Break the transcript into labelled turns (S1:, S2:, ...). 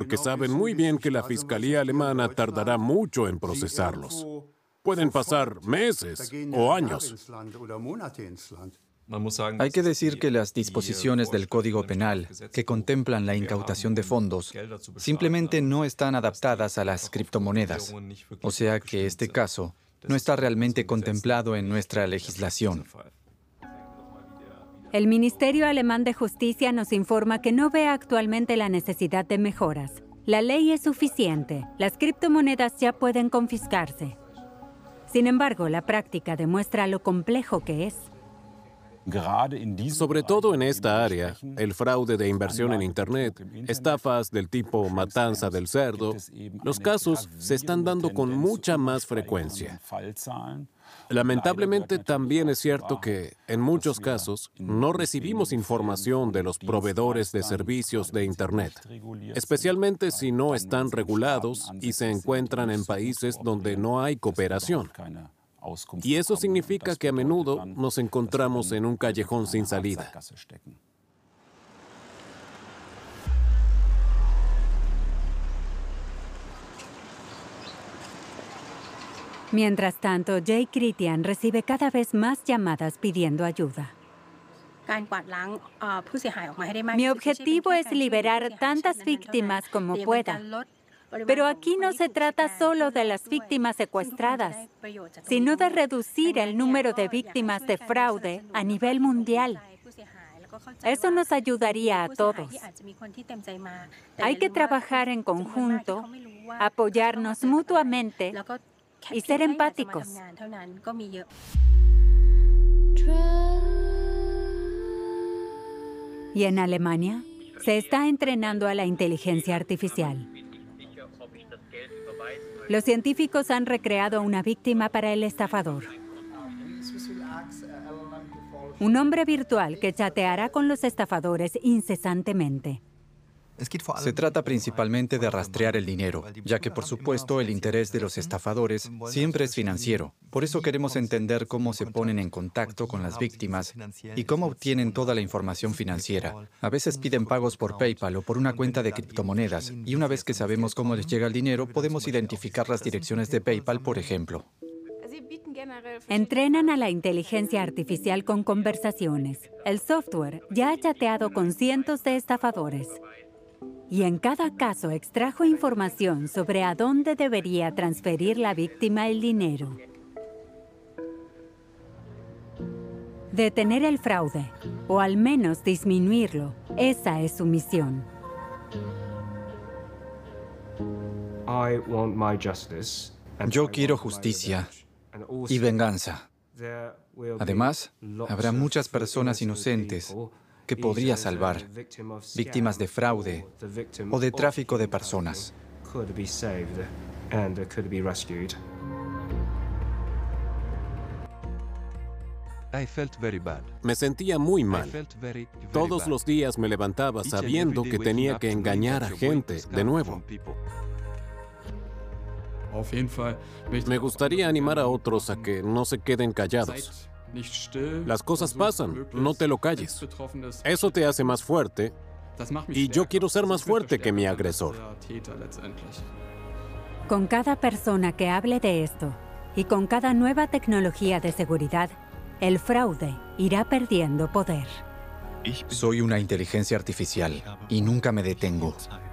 S1: porque saben muy bien que la Fiscalía alemana tardará mucho en procesarlos. Pueden pasar meses o años.
S2: Hay que decir que las disposiciones del Código Penal que contemplan la incautación de fondos simplemente no están adaptadas a las criptomonedas. O sea que este caso no está realmente contemplado en nuestra legislación.
S3: El Ministerio Alemán de Justicia nos informa que no ve actualmente la necesidad de mejoras. La ley es suficiente. Las criptomonedas ya pueden confiscarse. Sin embargo, la práctica demuestra lo complejo que es.
S1: Sobre todo en esta área, el fraude de inversión en Internet, estafas del tipo matanza del cerdo, los casos se están dando con mucha más frecuencia. Lamentablemente, también es cierto que, en muchos casos, no recibimos información de los proveedores de servicios de Internet, especialmente si no están regulados y se encuentran en países donde no hay cooperación. Y eso significa que a menudo nos encontramos en un callejón sin salida.
S3: Mientras tanto, Jay Kritian recibe cada vez más llamadas pidiendo ayuda. Mi objetivo es liberar tantas víctimas como pueda. Pero aquí no se trata solo de las víctimas secuestradas, sino de reducir el número de víctimas de fraude a nivel mundial. Eso nos ayudaría a todos. Hay que trabajar en conjunto, apoyarnos mutuamente y ser empáticos. Y en Alemania se está entrenando a la inteligencia artificial. Los científicos han recreado una víctima para el estafador. Un hombre virtual que chateará con los estafadores incesantemente.
S2: Se trata principalmente de rastrear el dinero, ya que, por supuesto, el interés de los estafadores siempre es financiero. Por eso queremos entender cómo se ponen en contacto con las víctimas y cómo obtienen toda la información financiera. A veces piden pagos por PayPal o por una cuenta de criptomonedas, y una vez que sabemos cómo les llega el dinero, podemos identificar las direcciones de PayPal, por ejemplo.
S3: Entrenan a la inteligencia artificial con conversaciones. El software ya ha chateado con cientos de estafadores. Y en cada caso extrajo información sobre a dónde debería transferir la víctima el dinero. Detener el fraude, o al menos disminuirlo, esa es su misión.
S2: Yo quiero justicia y venganza. Además, habrá muchas personas inocentes que podría salvar, víctimas de fraude o de tráfico de personas.
S1: Me sentía muy mal. Todos los días me levantaba sabiendo que tenía que engañar a gente de nuevo. Me gustaría animar a otros a que no se queden callados. Las cosas pasan, no te lo calles. Eso te hace más fuerte y yo quiero ser más fuerte que mi agresor.
S3: Con cada persona que hable de esto y con cada nueva tecnología de seguridad, el fraude irá perdiendo poder.
S2: Soy una inteligencia artificial y nunca me detengo.